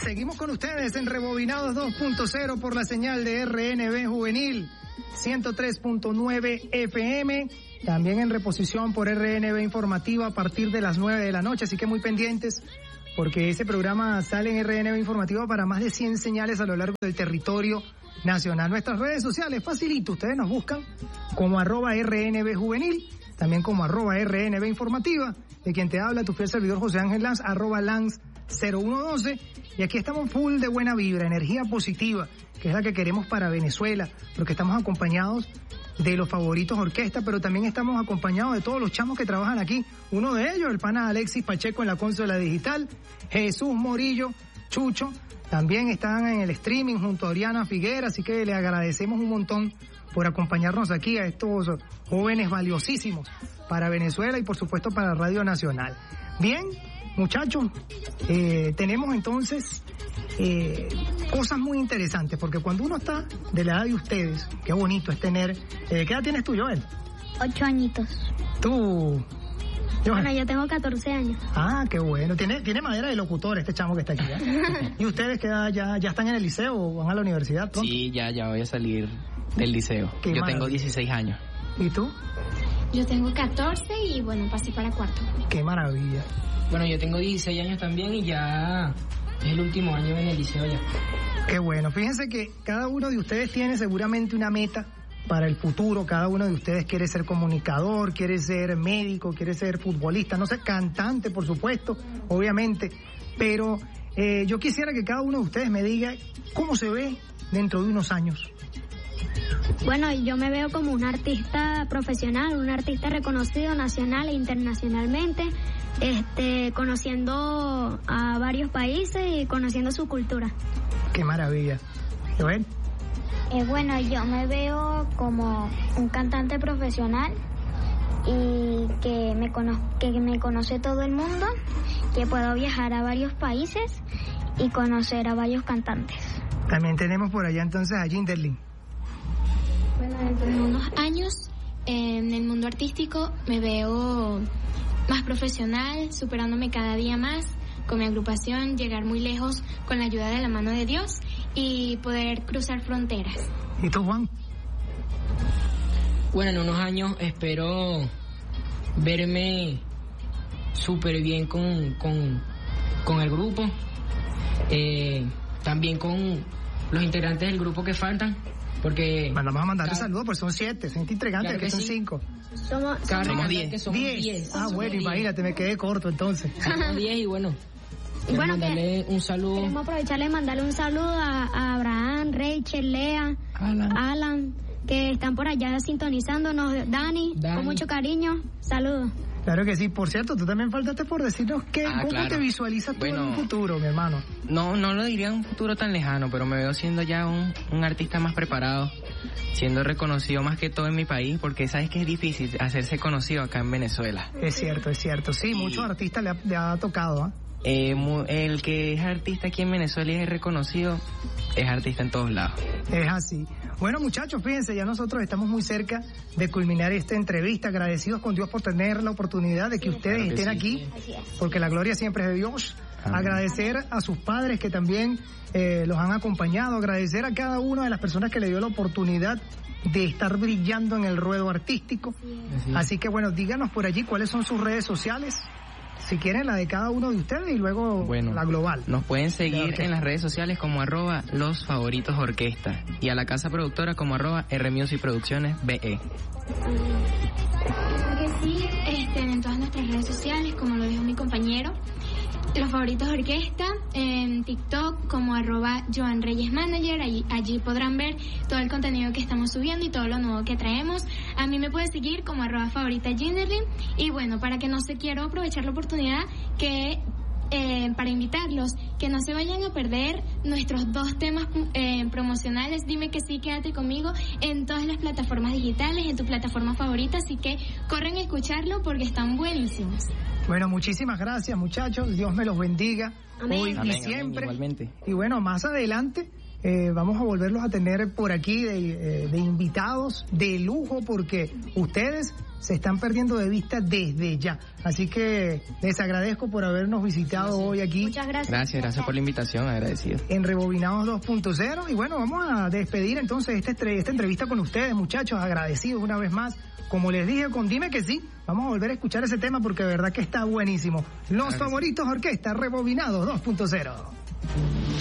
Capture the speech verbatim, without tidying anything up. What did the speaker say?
Seguimos con ustedes en Rebobinados dos punto cero por la señal de R N B Juvenil ciento tres punto nueve F M. También en reposición por R N B Informativa a partir de las nueve de la noche. Así que muy pendientes porque ese programa sale en R N B Informativa para más de cien señales a lo largo del territorio nacional. Nuestras redes sociales, facilito, ustedes nos buscan como arroba R N B Juvenil, también como arroba R N B Informativa, de quien te habla tu fiel servidor José Ángel Lanz, arroba Lanz cero uno doce, y aquí estamos full de buena vibra, energía positiva, que es la que queremos para Venezuela, porque estamos acompañados de los favoritos orquesta, pero también estamos acompañados de todos los chamos que trabajan aquí. Uno de ellos, el pana Alexis Pacheco en la consola digital, Jesús Morillo, Chucho, también están en el streaming junto a Oriana Figuera, así que le agradecemos un montón por acompañarnos aquí a estos jóvenes valiosísimos para Venezuela y por supuesto para Radio Nacional. Bien, muchachos, eh, tenemos entonces eh, cosas muy interesantes, porque cuando uno está de la edad de ustedes, qué bonito es tener... Eh, ¿Qué edad tienes tú, Joel? Ocho añitos. ¿Tú? Joel. Bueno, yo tengo catorce años. Ah, qué bueno. Tiene, tiene madera de locutor este chamo que está aquí, ¿eh? ¿Y ustedes qué edad ya, ya están en el liceo o van a la universidad pronto? Sí, ya, ya voy a salir del liceo. Qué yo maravilla. tengo dieciséis años. ¿Y tú? Yo tengo catorce y bueno, pasé para cuarto. Qué maravilla. Bueno, yo tengo dieciséis años también y ya es el último año en el liceo ya. Qué bueno. Fíjense que cada uno de ustedes tiene seguramente una meta para el futuro. Cada uno de ustedes quiere ser comunicador, quiere ser médico, quiere ser futbolista, no sé, cantante, por supuesto, obviamente. Pero eh, yo quisiera que cada uno de ustedes me diga cómo se ve dentro de unos años. Bueno, yo me veo como un artista profesional, un artista reconocido nacional e internacionalmente, este, conociendo a varios países y conociendo su cultura. Qué maravilla. ¿Joel? Eh, bueno, yo me veo como un cantante profesional y que me, cono- que me conoce todo el mundo, que puedo viajar a varios países y conocer a varios cantantes. También tenemos por allá entonces a Jinderlin. Bueno, dentro de unos años en el mundo artístico me veo más profesional, superándome cada día más con mi agrupación, llegar muy lejos con la ayuda de la mano de Dios y poder cruzar fronteras. ¿Y tú, Juan? Bueno, en unos años espero verme súper bien con, con, con el grupo, eh, también con los integrantes del grupo que faltan, porque... Mandamos a mandarle cada... saludos, porque son siete, son intrigantes, Claro que, que son sí. cinco. Somos, Cada Somos recalcar diez. que somos Diez. diez. Ah, Somos bueno, diez. imagínate, me quedé corto entonces. Somos diez y bueno, quiero Bueno, mandarle un saludo queremos aprovecharle y mandarle un saludo a, a Abraham, Rachel, Lea, Alan. Alan, que están por allá sintonizándonos, Dani, Dani. con mucho cariño, saludos. Claro que sí. Por cierto, tú también faltaste por decirnos que, Ah, cómo claro. te visualizas tú Bueno. en un futuro, mi hermano. No, no lo diría en un futuro tan lejano, pero me veo siendo ya un, un artista más preparado, siendo reconocido más que todo en mi país, porque sabes que es difícil hacerse conocido acá en Venezuela. Es cierto, es cierto. Sí, muchos artistas le ha, le ha tocado, ¿ah? Eh, mu- el que es artista aquí en Venezuela y es reconocido, es artista en todos lados. Es así. Bueno, muchachos, fíjense, ya nosotros estamos muy cerca de culminar esta entrevista, agradecidos con Dios por tener la oportunidad de que ustedes claro que estén sí. aquí, Así es. porque la gloria siempre es de Dios. Amén. Agradecer a sus padres que también eh, los han acompañado, agradecer a cada una de las personas que le dio la oportunidad de estar brillando en el ruedo artístico. Así. Así que bueno, díganos por allí cuáles son sus redes sociales, si quieren la de cada uno de ustedes y luego Bueno, la global. Nos pueden seguir Claro que en sí. las redes sociales como arroba los favoritos orquesta y a la casa productora como arroba R Music Producciones B E. Claro que sí, este, en todas nuestras redes sociales, como lo dijo mi compañero, Los Favoritos Orquesta, en TikTok como arroba Joan Reyes Manager, allí, allí podrán ver todo el contenido que estamos subiendo y todo lo nuevo que traemos. A mí me pueden seguir como arroba favorita Jinderlin, y bueno, para que no se quiero aprovechar la oportunidad que eh, para invitarlos, que no se vayan a perder nuestros dos temas eh, promocionales, Dime que sí, quédate conmigo, en todas las plataformas digitales, en tu plataforma favorita, así que corren a escucharlo porque están buenísimos. Bueno, muchísimas gracias, muchachos. Dios me los bendiga Amén. hoy Amén, y amén, siempre. igualmente. Y bueno, más adelante eh, vamos a volverlos a tener por aquí de, eh, de invitados de lujo, porque ustedes se están perdiendo de vista desde ya. Así que les agradezco por habernos visitado hoy aquí. Muchas gracias. Gracias, gracias por la invitación, agradecido. En Rebobinados dos punto cero. Y bueno, vamos a despedir entonces esta, esta entrevista con ustedes, muchachos, agradecidos una vez más. Como les dije con Dime que sí, vamos a volver a escuchar ese tema porque de verdad que está buenísimo. Los favoritos orquesta, Rebobinados dos punto cero.